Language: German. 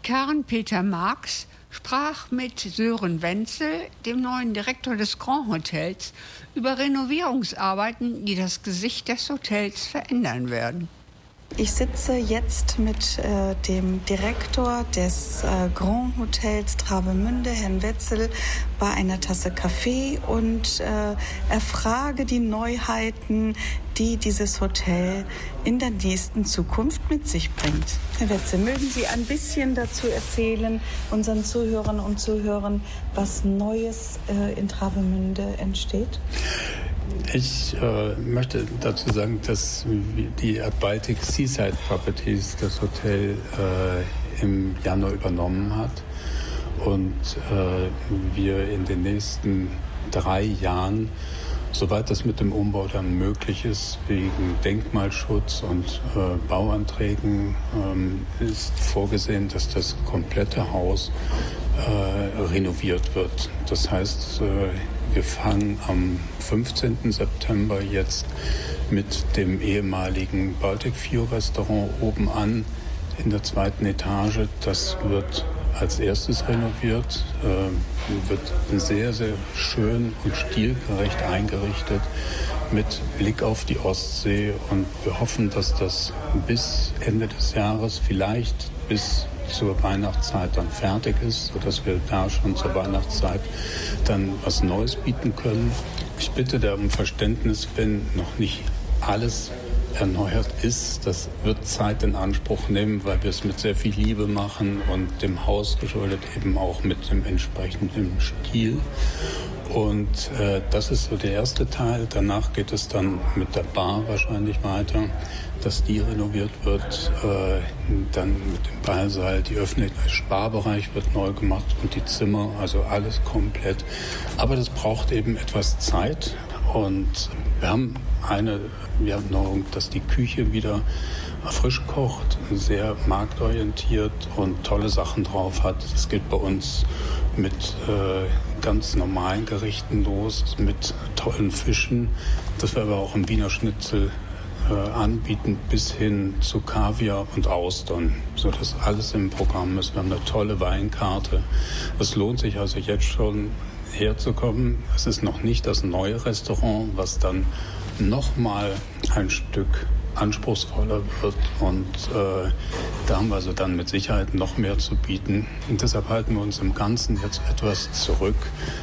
Karen-Peter Marx sprach mit Sören Wenzel, dem neuen Direktor des Grand Hotels, über Renovierungsarbeiten, die das Gesicht des Hotels verändern werden. Ich sitze jetzt mit dem Direktor des Grand Hotels Travemünde, Herrn Wenzel, bei einer Tasse Kaffee und erfrage die Neuheiten, die dieses Hotel in der nächsten Zukunft mit sich bringt. Herr Wenzel, mögen Sie ein bisschen dazu erzählen, unseren Zuhörern und Zuhörern, was Neues in Travemünde entsteht? Ich möchte dazu sagen, dass die Baltic Seaside Properties das Hotel im Januar übernommen hat und wir in den nächsten 3 Jahren, soweit das mit dem Umbau dann möglich ist, wegen Denkmalschutz und Bauanträgen, ist vorgesehen, dass das komplette Haus renoviert wird. Das heißt, wir fangen am 15. September jetzt mit dem ehemaligen Baltic View Restaurant oben an in der 2. Etage. Das wird als erstes renoviert, wird sehr, sehr schön und stilgerecht eingerichtet mit Blick auf die Ostsee, und wir hoffen, dass das bis Ende des Jahres, vielleicht bis zur Weihnachtszeit dann fertig ist, sodass wir da schon zur Weihnachtszeit dann was Neues bieten können. Ich bitte da um Verständnis, wenn noch nicht alles erneuert ist. Das wird Zeit in Anspruch nehmen, weil wir es mit sehr viel Liebe machen und dem Haus geschuldet eben auch mit dem entsprechenden Stil. Und das ist so der erste Teil. Danach geht es dann mit der Bar wahrscheinlich weiter, dass die renoviert wird. Dann mit dem Ballsaal, die öffentliche Sparbereich wird neu gemacht und die Zimmer, also alles komplett. Aber das braucht eben etwas Zeit. Und wir haben eine Neuerung, dass die Küche wieder frisch kocht, sehr marktorientiert und tolle Sachen drauf hat. Das geht bei uns mit ganz normalen Gerichten los, mit tollen Fischen, das wir aber auch im Wiener Schnitzel anbieten, bis hin zu Kaviar und Austern, sodass alles im Programm ist. Wir haben eine tolle Weinkarte. Es lohnt sich also jetzt schon herzukommen. Es ist noch nicht das neue Restaurant, was dann noch mal ein Stück anspruchsvoller wird, und da haben wir also dann mit Sicherheit noch mehr zu bieten. Und deshalb halten wir uns im Ganzen jetzt etwas zurück,